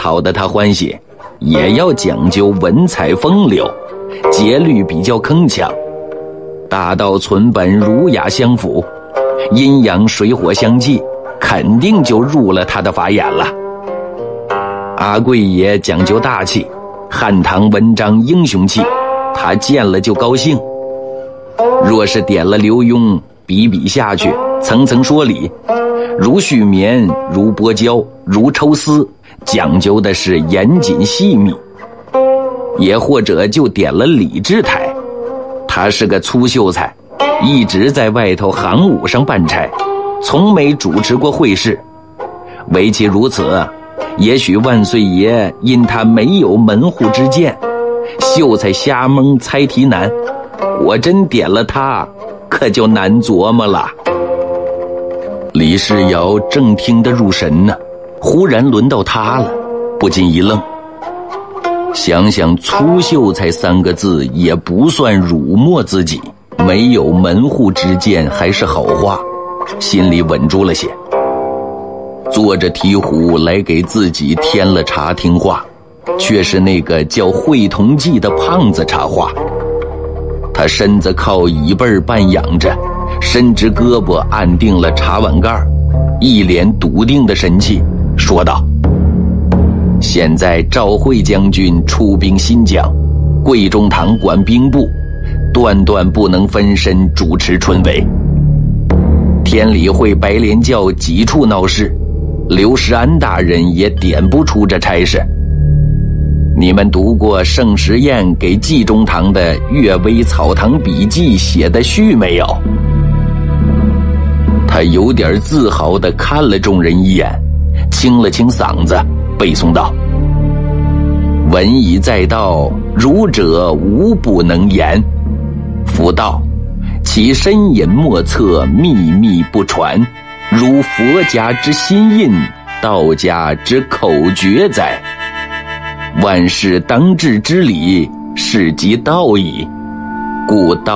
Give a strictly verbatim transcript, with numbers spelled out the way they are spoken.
讨得他欢喜，也要讲究文采风流，节律比较铿锵，大道存本，儒雅相符，阴阳水火相济，肯定就入了他的法眼了。阿贵也讲究大气，汉唐文章英雄气，他见了就高兴。若是点了刘墉，笔笔下去，层层说理，如续绵，如剥胶，如抽丝，讲究的是严谨细密。也或者就点了李志台，他是个粗秀才，一直在外头行伍上办差，从没主持过会试。唯其如此，也许万岁爷因他没有门户之见，秀才瞎蒙猜题难，果真点了他，可就难琢磨了。李世尧正听得入神呢，忽然轮到他了，不禁一愣。想想粗秀才三个字也不算辱没自己，没有门户之见还是好话，心里稳住了些。坐着提壶来给自己添了茶听话，却是那个叫惠同济的胖子插话。他身子靠椅背半仰着，伸直胳膊按定了茶碗盖，一脸笃定的神气，说道：现在赵惠将军出兵新疆，桂中堂管兵部，断断不能分身主持春闱。天理会白莲教几处闹事，刘石安大人也点不出这差事。你们读过盛时宴给季中堂的《阅微草堂笔记》写的序没有？他有点自豪地看了众人一眼，清了清嗓子，背诵道：文以载道，儒者无不能言。夫道，其深隐莫测，秘密不传，如佛家之心印，道家之口诀哉。万事当治之理，是即道矣。故道